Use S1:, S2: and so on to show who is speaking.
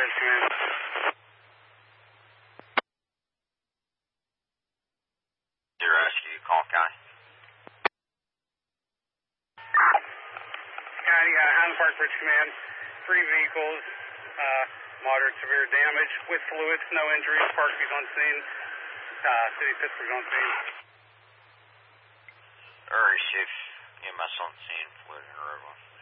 S1: Bridge Command.
S2: Zero rescue, call County.
S1: County, Highland Park Bridge Command. 3 vehicles, moderate severe damage with fluids, no injuries. Parkview's on scene. City of Pittsburgh's on scene.
S2: Area 6, EMS on scene, fluid in the roadway.